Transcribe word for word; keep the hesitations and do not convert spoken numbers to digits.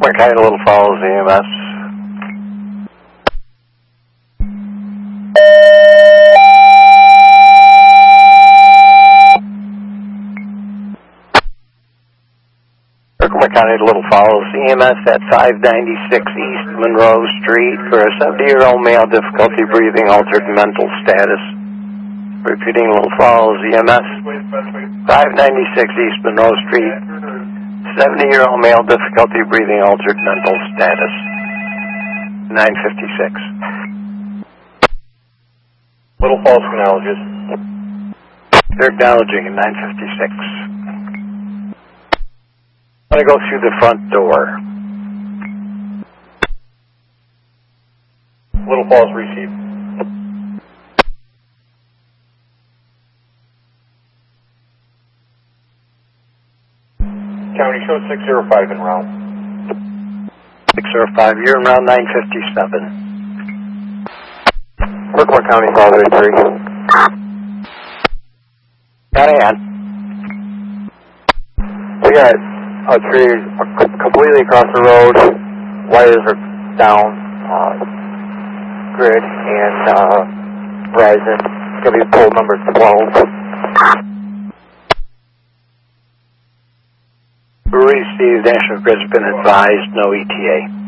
Okay, Little Falls E M S. Herkimer County to Little Falls, E M S at five ninety-six East Monroe Street for a seventy-year-old male, difficulty breathing, altered mental status. Repeating, Little Falls, E M S, five ninety-six East Monroe Street, seventy-year-old male, difficulty breathing, altered mental status. nine fifty-six. Little Falls acknowledges. They're acknowledging at nine fifty-six. I'm going to go through the front door. Little Falls received. County show six zero five in route. six zero five, you're in round nine fifty-seven. Herkimer County five eighty-three. Got a hand. We got a tree completely across the road, wires are down, uh, grid, and uh, Verizon. It's going to be pole number twelve. We received, National Grid's been advised, no E T A.